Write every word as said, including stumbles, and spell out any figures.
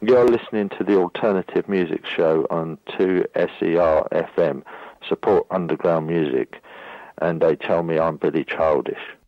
You're listening to the Alternative Music Show on two S E R F M, Support Underground Music, and they tell me I'm Billy Childish.